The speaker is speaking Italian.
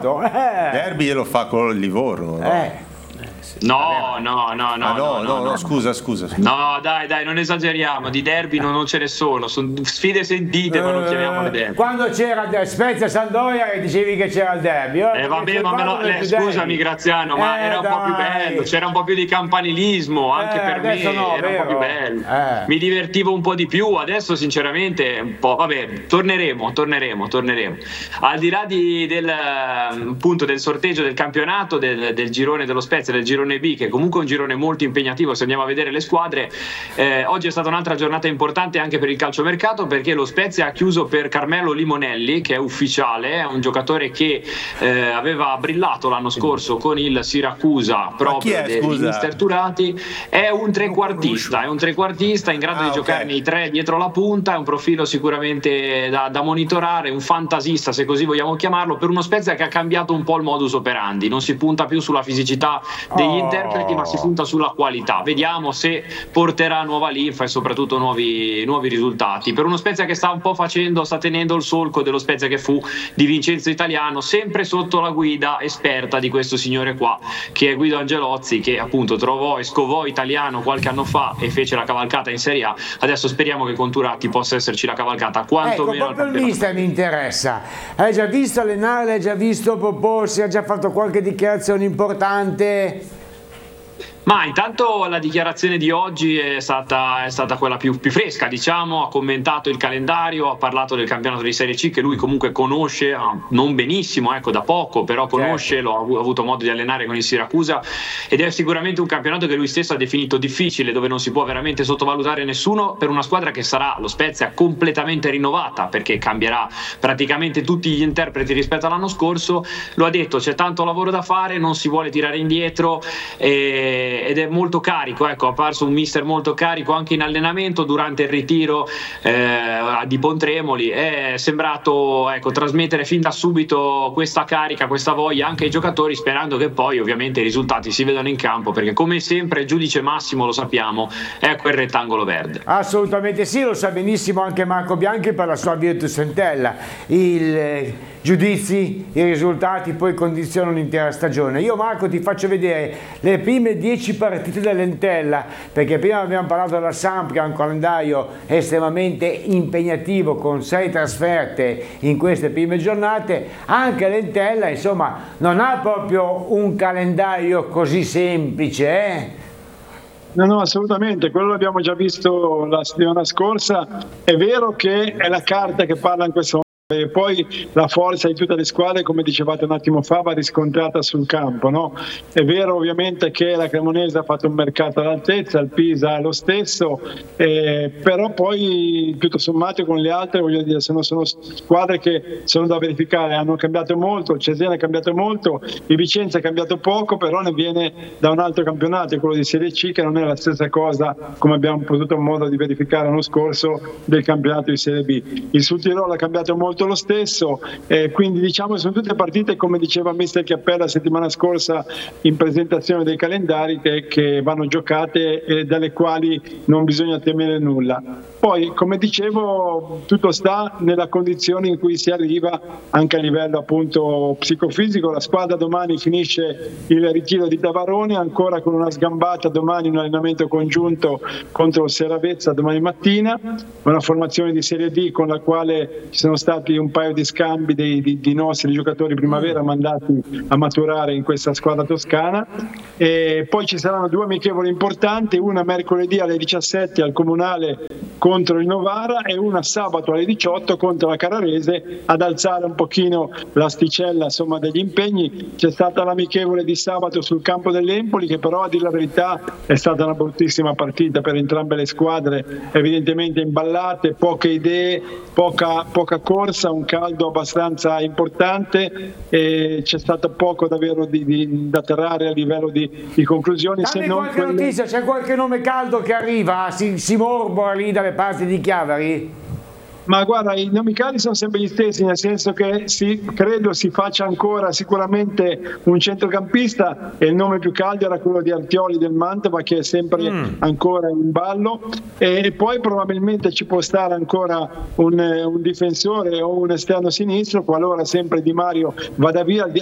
fatto. Derby glielo fa con il Livorno, no? No, scusa. No, dai, non esageriamo, di derby non ce ne sono sfide sentite, ma non chiamiamole derby. Quando c'era Spezia Sampdoria dicevi che c'era il derby. Vabbè, ma scusami Graziano, ma era un po' più bello, c'era un po' più di campanilismo, anche per me era un po' più bello. Mi divertivo un po' di più, adesso sinceramente un po', vabbè, torneremo. Al di là del sorteggio del campionato, del girone dello Spezia, del girone B, che comunque è un girone molto impegnativo se andiamo a vedere le squadre, oggi è stata un'altra giornata importante anche per il calciomercato, perché lo Spezia ha chiuso per Carmelo Limonelli, che è ufficiale, è un giocatore che aveva brillato l'anno scorso con il Siracusa proprio degli Mister Turati. È un trequartista in grado di giocare nei tre dietro la punta, è un profilo sicuramente da monitorare, un fantasista se così vogliamo chiamarlo, per uno Spezia che ha cambiato un po' il modus operandi, non si punta più sulla fisicità degli interpreti, ma si punta sulla qualità. Vediamo se porterà nuova linfa e soprattutto nuovi risultati per uno Spezia che sta tenendo il solco dello Spezia che fu di Vincenzo Italiano, sempre sotto la guida esperta di questo signore qua, che è Guido Angelozzi, che appunto trovò e scovò Italiano qualche anno fa e fece la cavalcata in Serie A. Adesso speriamo che con Turati possa esserci la cavalcata quantomeno. Proprio il mister mi interessa. Hai già visto allenare, hai già visto proporsi, ha già fatto qualche dichiarazione importante? Ma intanto la dichiarazione di oggi è stata quella più fresca, diciamo. Ha commentato il calendario, ha parlato del campionato di Serie C che lui comunque conosce, non benissimo, ecco, da poco, però conosce, ha avuto modo di allenare con il Siracusa, ed è sicuramente un campionato che lui stesso ha definito difficile, dove non si può veramente sottovalutare nessuno, per una squadra che sarà lo Spezia completamente rinnovata, perché cambierà praticamente tutti gli interpreti rispetto all'anno scorso. Lo ha detto, c'è tanto lavoro da fare, non si vuole tirare indietro, ed è molto carico, ecco, è apparso un mister molto carico anche in allenamento durante il ritiro di Pontremoli. È sembrato, ecco, trasmettere fin da subito questa carica, questa voglia anche ai giocatori, sperando che poi ovviamente i risultati si vedano in campo, perché come sempre il giudice massimo, lo sappiamo, è quel rettangolo verde. Assolutamente sì, lo sa benissimo anche Marco Bianchi per la sua Virtus Entella. I giudizi, i risultati poi condizionano l'intera stagione. Io, Marco, ti faccio vedere le prime 10 partite dell'Entella, perché prima abbiamo parlato della Samp, che ha un calendario estremamente impegnativo con 6 trasferte in queste prime giornate. Anche l'Entella, insomma, non ha proprio un calendario così semplice, No, assolutamente, quello l'abbiamo già visto la settimana scorsa. È vero che è la carta che parla in questo momento, e poi la forza di tutte le squadre, come dicevate un attimo fa, va riscontrata sul campo, no? È vero ovviamente che la Cremonese ha fatto un mercato all'altezza, il Pisa lo stesso, però poi tutto sommato con le altre, voglio dire, sono squadre che sono da verificare, hanno cambiato molto, il Cesena ha cambiato molto, il Vicenza ha cambiato poco, però ne viene da un altro campionato, quello di Serie C, che non è la stessa cosa, come abbiamo potuto modo di verificare l'anno scorso, del campionato di Serie B. Il Sud Tirolo ha cambiato molto lo stesso, quindi diciamo sono tutte partite, come diceva mister Chiappella la settimana scorsa in presentazione dei calendari, che vanno giocate e dalle quali non bisogna temere nulla. Poi, come dicevo, tutto sta nella condizione in cui si arriva anche a livello appunto psicofisico. La squadra domani finisce il ritiro di Tavarone, ancora con una sgambata domani, un allenamento congiunto contro il Seravezza domani mattina, una formazione di Serie D con la quale ci sono stati un paio di scambi di nostri giocatori primavera mandati a maturare in questa squadra toscana. E poi ci saranno 2 amichevoli importanti, una mercoledì alle 17 al Comunale contro il Novara e una sabato alle 18 contro la Carrarese, ad alzare un pochino l'asticella, insomma, degli impegni. C'è stata l'amichevole di sabato sul campo dell'Empoli, che però, a dire la verità, è stata una bruttissima partita per entrambe le squadre, evidentemente imballate, poche idee, poca corsa, un caldo abbastanza importante, e c'è stato poco davvero da tirare a livello di conclusioni. Dammi qualche notizia, c'è qualche nome caldo che arriva, si morbora lì dalle parti di Chiavari? Ma guarda, i nomi caldi sono sempre gli stessi, nel senso che credo si faccia ancora sicuramente un centrocampista, e il nome più caldo era quello di Artioli del Mantova, che è sempre ancora in ballo, e poi probabilmente ci può stare ancora un difensore o un esterno sinistro, qualora sempre Di Mario vada via,